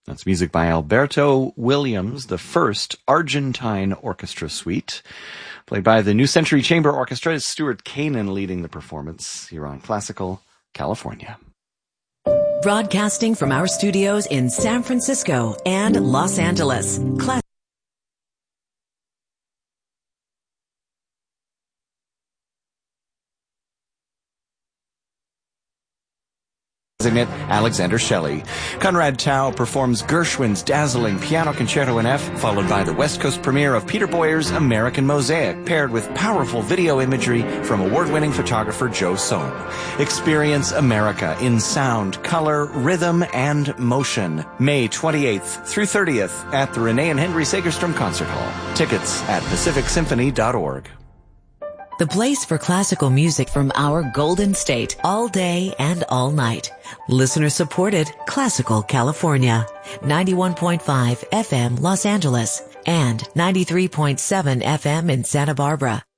That's music by Alberto Williams, the first Argentine orchestra suite, played by the New Century Chamber Orchestra. It's Stuart Kanan leading the performance here on Classical California. Broadcasting from our studios in San Francisco and Los Angeles. Alexander Shelley. Conrad Tao performs Gershwin's dazzling Piano Concerto in F, followed by the West Coast premiere of Peter Boyer's American Mosaic, paired with powerful video imagery from award-winning photographer Joe Sohn. Experience America in sound, color, rhythm, and motion. May 28th through 30th at the Renee and Henry Segerstrom Concert Hall. Tickets at pacificsymphony.org. The place for classical music from our Golden State, all day and all night. Listener supported Classical California, 91.5 FM Los Angeles and 93.7 FM in Santa Barbara.